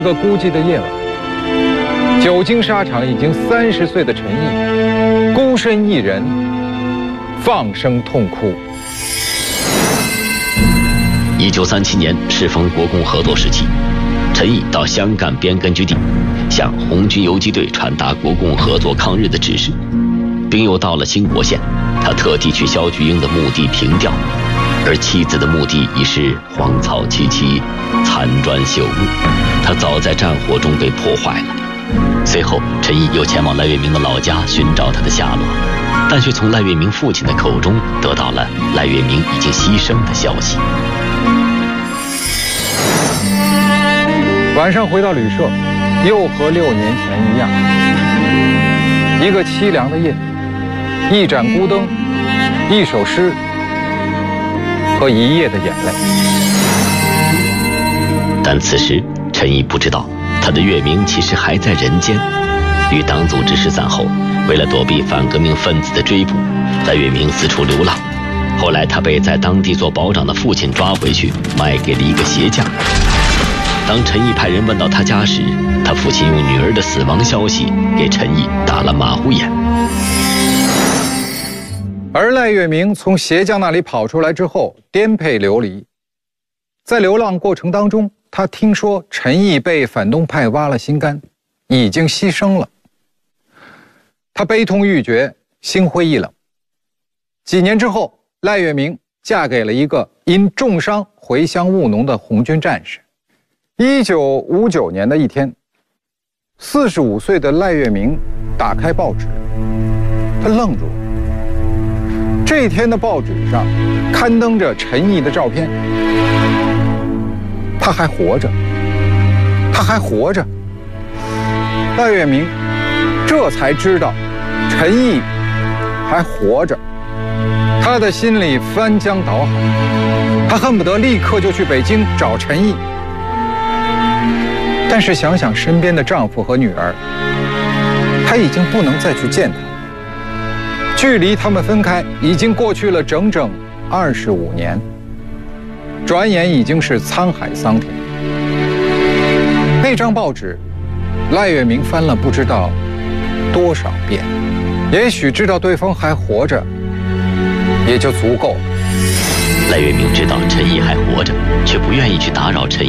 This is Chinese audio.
一个孤寂的夜晚，久经沙场已经30岁的陈毅，孤身一人，放声痛哭。 1937年适逢国共合作时期，陈毅到湘赣边根据地，向红军游击队传达国共合作抗日的指示，并又到了兴国县，他特地去萧菊英的墓地凭吊，而妻子的墓地已是荒草萋萋，残砖朽木，他早在战火中被破坏了。随后，陈毅又前往赖月明的老家寻找他的下落，但却从赖月明父亲的口中得到了赖月明已经牺牲的消息。 晚上回到旅社，又和6年前一样，一个凄凉的夜，一盏孤灯，一首诗和一夜的眼泪。 但此时陈毅不知道，他的月明其实还在人间。与党组织失散后，为了躲避反革命分子的追捕，赖月明四处流浪。后来他被在当地做保长的父亲抓回去，卖给了一个鞋匠。当陈毅派人问到他家时，他父亲用女儿的死亡消息给陈毅打了马虎眼。 而赖月明从鞋匠那里跑出来之后，颠沛流离。在流浪过程当中，他听说陈毅被反动派挖了心肝，已经牺牲了。他悲痛欲绝，心灰意冷。几年之后，赖月明嫁给了一个因重伤回乡务农的红军战士。1959年的一天，45岁的赖月明打开报纸，他愣住了。这一天的报纸上刊登着陈毅的照片，他还活着，他还活着。赖月明这才知道陈毅还活着，他的心里翻江倒海，他恨不得立刻就去北京找陈毅。但是想想身边的丈夫和女儿，她已经不能再去见他。距离他们分开已经过去了整整25年，转眼已经是沧海桑田。那张报纸，赖月明翻了不知道多少遍，也许知道对方还活着，也就足够了。 赖月明知道陈毅还活着，却不愿意去打扰陈毅。